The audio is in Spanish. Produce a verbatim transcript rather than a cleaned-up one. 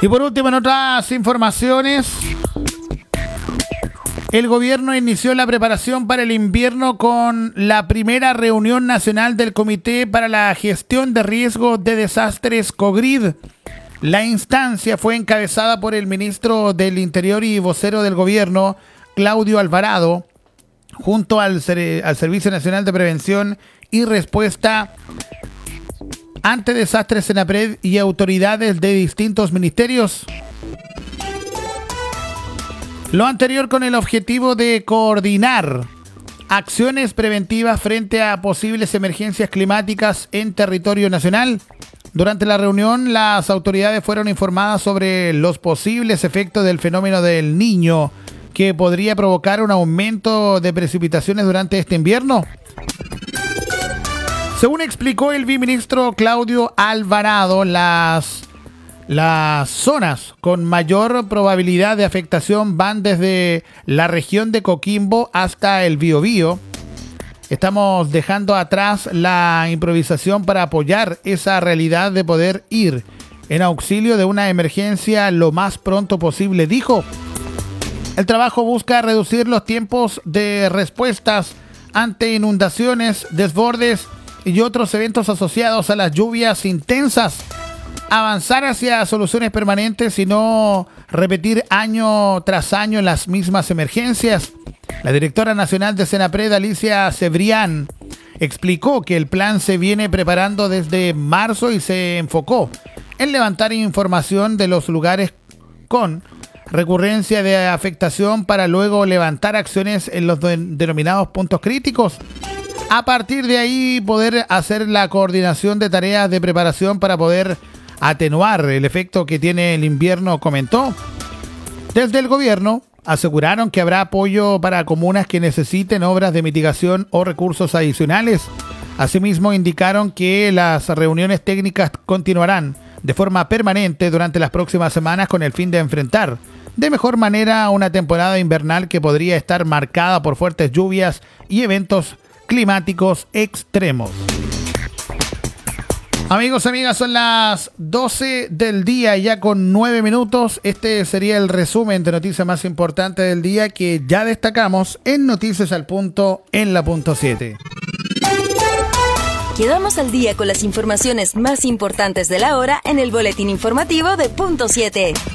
Y por último, en otras informaciones, el gobierno inició la preparación para el invierno con la primera reunión nacional del Comité para la Gestión de Riesgos de Desastres COGRID. La instancia fue encabezada por el ministro del Interior y vocero del gobierno, Claudio Alvarado, junto al, al Servicio Nacional de Prevención y Respuesta ante Desastres SENAPRED y autoridades de distintos ministerios. Lo anterior con el objetivo de coordinar acciones preventivas frente a posibles emergencias climáticas en territorio nacional. Durante la reunión, las autoridades fueron informadas sobre los posibles efectos del fenómeno del Niño, que podría provocar un aumento de precipitaciones durante este invierno. Según explicó el viceministro Claudio Alvarado, las, las zonas con mayor probabilidad de afectación van desde la región de Coquimbo hasta el Biobío. Estamos dejando atrás la improvisación para apoyar esa realidad de poder ir en auxilio de una emergencia lo más pronto posible, dijo. El trabajo busca reducir los tiempos de respuestas ante inundaciones, desbordes y otros eventos asociados a las lluvias intensas, avanzar hacia soluciones permanentes y no repetir año tras año las mismas emergencias. La directora nacional de SENAPRED, Alicia Cebrián, explicó que el plan se viene preparando desde marzo y se enfocó en levantar información de los lugares con recurrencia de afectación para luego levantar acciones en los de- denominados puntos críticos. A partir de ahí poder hacer la coordinación de tareas de preparación para poder atenuar el efecto que tiene el invierno, comentó. Desde el gobierno aseguraron que habrá apoyo para comunas que necesiten obras de mitigación o recursos adicionales. Asimismo, indicaron que las reuniones técnicas continuarán de forma permanente durante las próximas semanas con el fin de enfrentar de mejor manera una temporada invernal que podría estar marcada por fuertes lluvias y eventos climáticos extremos. Amigos, amigas, son las doce del día, ya con nueve minutos. Este sería el resumen de noticias más importantes del día que ya destacamos en Noticias al Punto en la punto siete. Quedamos al día con las informaciones más importantes de la hora en el boletín informativo de punto siete.